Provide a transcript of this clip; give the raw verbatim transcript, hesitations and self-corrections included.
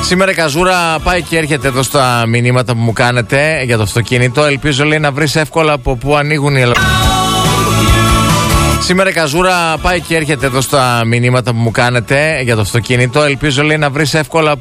Σήμερα η Καζούρα πάει και έρχεται εδώ στα μηνύματα που μου κάνετε για το αυτοκίνητο. Ελπίζω, λέει, να βρεις εύκολα από πού ανοίγουν οι ελ... Σήμερα η Καζούρα πάει και έρχεται εδώ στα μηνύματα που μου κάνετε για το αυτοκίνητο. Ελπίζω, λέει, να βρεις εύκολα